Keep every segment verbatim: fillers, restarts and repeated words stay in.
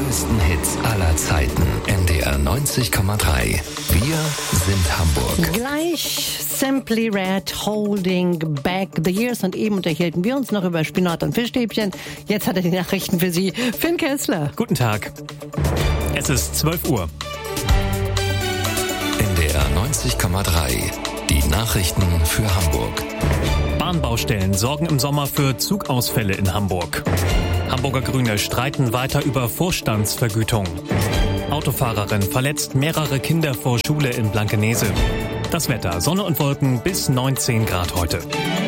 größten Hits aller Zeiten. N D R neunzig Komma drei. Wir sind Hamburg. Gleich Simply Red, Holding Back the Years. Und eben unterhielten wir uns noch über Spinat und Fischstäbchen. Jetzt hat er die Nachrichten für Sie. Finn Kessler. Guten Tag. Es ist zwölf Uhr. N D R neunzig Komma drei. Die Nachrichten für Hamburg. Bahnbaustellen sorgen im Sommer für Zugausfälle in Hamburg. Hamburger Grüne streiten weiter über Vorstandsvergütung. Autofahrerin verletzt mehrere Kinder vor Schule in Blankenese. Das Wetter: Sonne und Wolken bis neunzehn Grad heute.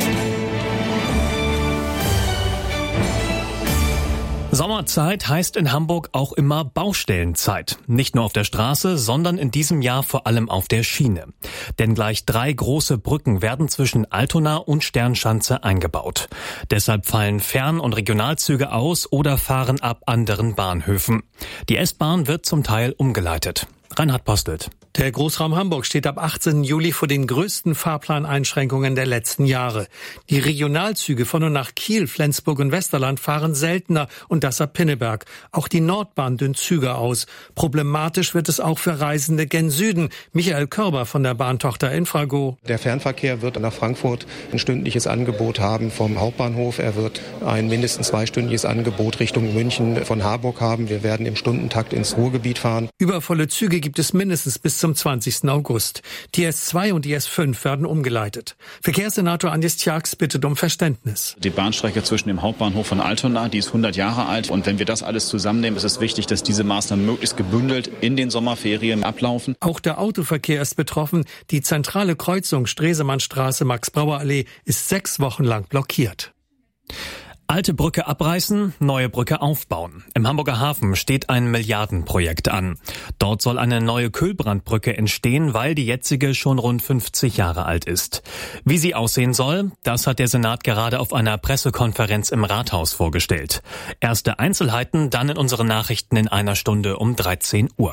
Sommerzeit heißt in Hamburg auch immer Baustellenzeit. Nicht nur auf der Straße, sondern in diesem Jahr vor allem auf der Schiene. Denn gleich drei große Brücken werden zwischen Altona und Sternschanze eingebaut. Deshalb fallen Fern- und Regionalzüge aus oder fahren ab anderen Bahnhöfen. Die S-Bahn wird zum Teil umgeleitet. Reinhard Postelt. Der Großraum Hamburg steht ab achtzehnten Juli vor den größten Fahrplaneinschränkungen der letzten Jahre. Die Regionalzüge von und nach Kiel, Flensburg und Westerland fahren seltener und das ab Pinneberg. Auch die Nordbahn dünnt Züge aus. Problematisch wird es auch für Reisende gen Süden. Michael Körber von der Bahntochter Infrago. Der Fernverkehr wird nach Frankfurt ein stündliches Angebot haben vom Hauptbahnhof. Er wird ein mindestens zweistündiges Angebot Richtung München von Harburg haben. Wir werden im Stundentakt ins Ruhrgebiet fahren. Übervolle Züge gibt es mindestens bis zum zwanzigsten August. Die S zwei und die S fünf werden umgeleitet. Verkehrssenator Andis Tjax bittet um Verständnis. Die Bahnstrecke zwischen dem Hauptbahnhof von Altona, die ist hundert Jahre alt. Und wenn wir das alles zusammennehmen, ist es wichtig, dass diese Maßnahmen möglichst gebündelt in den Sommerferien ablaufen. Auch der Autoverkehr ist betroffen. Die zentrale Kreuzung Stresemannstraße Max-Brauer-Allee ist sechs Wochen lang blockiert. Alte Brücke abreißen, neue Brücke aufbauen. Im Hamburger Hafen steht ein Milliardenprojekt an. Dort soll eine neue Kühlbrandbrücke entstehen, weil die jetzige schon rund fünfzig Jahre alt ist. Wie sie aussehen soll, das hat der Senat gerade auf einer Pressekonferenz im Rathaus vorgestellt. Erste Einzelheiten dann in unseren Nachrichten in einer Stunde um dreizehn Uhr.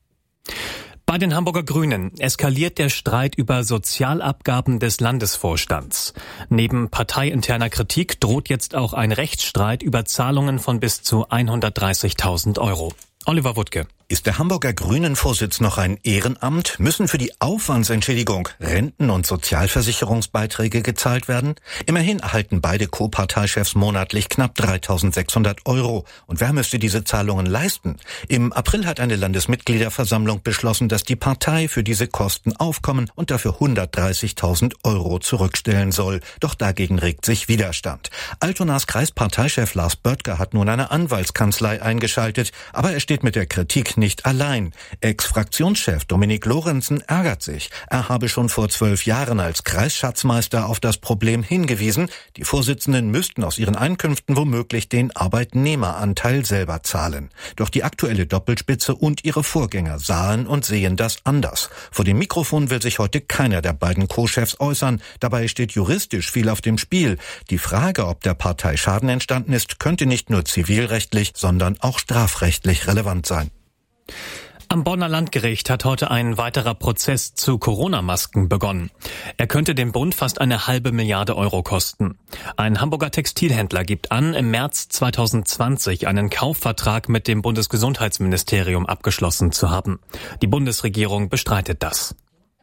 Bei den Hamburger Grünen eskaliert der Streit über Sozialabgaben des Landesvorstands. Neben parteiinterner Kritik droht jetzt auch ein Rechtsstreit über Zahlungen von bis zu hundertdreißigtausend Euro. Oliver Wuttke. Ist der Hamburger Grünen-Vorsitz noch ein Ehrenamt? Müssen für die Aufwandsentschädigung Renten- und Sozialversicherungsbeiträge gezahlt werden? Immerhin erhalten beide Co-Parteichefs monatlich knapp dreitausendsechshundert Euro. Und wer müsste diese Zahlungen leisten? Im April hat eine Landesmitgliederversammlung beschlossen, dass die Partei für diese Kosten aufkommen und dafür hundertdreißigtausend Euro zurückstellen soll. Doch dagegen regt sich Widerstand. Altonas Kreisparteichef Lars Böttger hat nun eine Anwaltskanzlei eingeschaltet, aber er steht mit der Kritik nicht allein. Ex-Fraktionschef Dominik Lorenzen ärgert sich. Er habe schon vor zwölf Jahren als Kreisschatzmeister auf das Problem hingewiesen. Die Vorsitzenden müssten aus ihren Einkünften womöglich den Arbeitnehmeranteil selber zahlen. Doch die aktuelle Doppelspitze und ihre Vorgänger sahen und sehen das anders. Vor dem Mikrofon will sich heute keiner der beiden Co-Chefs äußern. Dabei steht juristisch viel auf dem Spiel. Die Frage, ob der Partei Schaden entstanden ist, könnte nicht nur zivilrechtlich, sondern auch strafrechtlich relevant sein. Am Bonner Landgericht hat heute ein weiterer Prozess zu Corona-Masken begonnen. Er könnte dem Bund fast eine halbe Milliarde Euro kosten. Ein Hamburger Textilhändler gibt an, im März zweitausendzwanzig einen Kaufvertrag mit dem Bundesgesundheitsministerium abgeschlossen zu haben. Die Bundesregierung bestreitet das.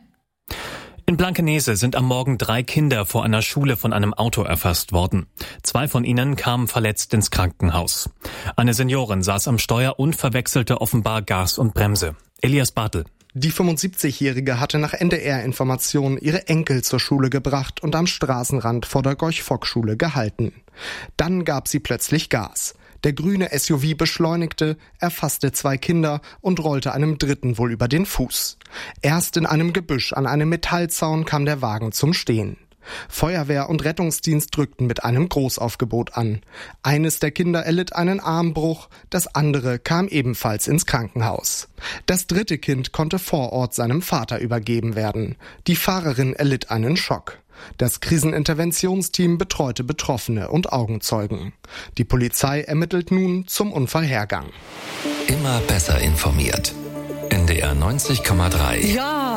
In Blankenese sind am Morgen drei Kinder vor einer Schule von einem Auto erfasst worden. Zwei von ihnen kamen verletzt ins Krankenhaus. Eine Seniorin saß am Steuer und verwechselte offenbar Gas und Bremse. Elias Bartel. Die fünfundsiebzigjährige hatte nach N D R-Informationen ihre Enkel zur Schule gebracht und am Straßenrand vor der Gorch-Fock-Schule gehalten. Dann gab sie plötzlich Gas. Der grüne S U V beschleunigte, erfasste zwei Kinder und rollte einem dritten wohl über den Fuß. Erst in einem Gebüsch an einem Metallzaun kam der Wagen zum Stehen. Feuerwehr und Rettungsdienst drückten mit einem Großaufgebot an. Eines der Kinder erlitt einen Armbruch, das andere kam ebenfalls ins Krankenhaus. Das dritte Kind konnte vor Ort seinem Vater übergeben werden. Die Fahrerin erlitt einen Schock. Das Kriseninterventionsteam betreute Betroffene und Augenzeugen. Die Polizei ermittelt nun zum Unfallhergang. Immer besser informiert. N D R neunzig Komma drei. Ja,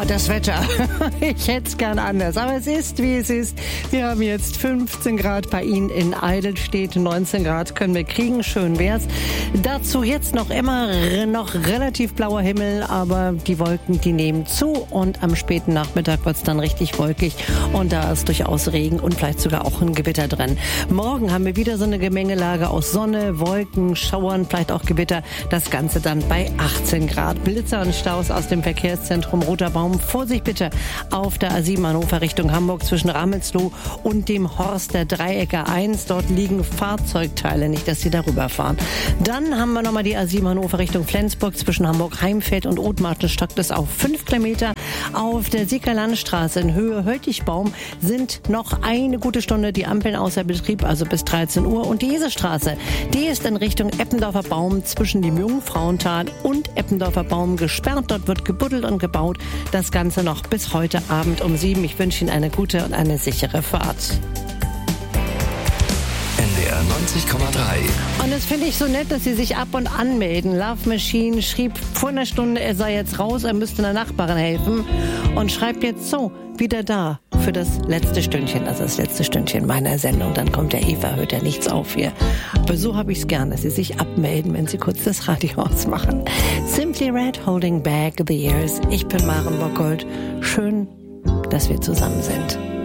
Oh, das Wetter. Ich hätte es gern anders, aber es ist, wie es ist. Wir haben jetzt fünfzehn Grad bei Ihnen in Eidelstedt, neunzehn Grad können wir kriegen, schön wär's. Dazu jetzt noch immer noch relativ blauer Himmel, aber die Wolken, die nehmen zu und am späten Nachmittag wird's dann richtig wolkig und da ist durchaus Regen und vielleicht sogar auch ein Gewitter drin. Morgen haben wir wieder so eine Gemengelage aus Sonne, Wolken, Schauern, vielleicht auch Gewitter. Das Ganze dann bei achtzehn Grad. Blitzer und Staus aus dem Verkehrszentrum Roter Baum. Vorsicht bitte auf der A sieben Hannover Richtung Hamburg zwischen Ramelsloh und dem Horst der Dreiecke eins. Dort liegen Fahrzeugteile, nicht, dass Sie darüber fahren. Dann haben wir nochmal die A sieben Hannover Richtung Flensburg zwischen Hamburg-Heimfeld und Othmarschen stockt es auf fünf Kilometer. Auf der Sieger Landstraße in Höhe Höttichbaum sind noch eine gute Stunde die Ampeln außer Betrieb, also bis dreizehn Uhr. Und die Esestraße, die ist in Richtung Eppendorfer Baum zwischen dem Jungfrauental und Eppendorfer Baum gesperrt. Dort wird gebuddelt und gebaut. Das Ganze noch bis heute Abend um sieben. Ich wünsche Ihnen eine gute und eine sichere Fahrt. N D R neunzig Komma drei. Und das finde ich so nett, dass Sie sich ab und an melden. Love Machine schrieb vor einer Stunde, er sei jetzt raus, er müsste einer Nachbarin helfen. Und schreibt jetzt so, wieder da für das letzte Stündchen, also das letzte Stündchen meiner Sendung. Dann kommt der Eva, hört ja nichts auf hier. Aber so habe ich es gern, dass Sie sich abmelden, wenn Sie kurz das Radio ausmachen. Simply Red, holding back the years. Ich bin Maren Bockholt. Schön, dass wir zusammen sind.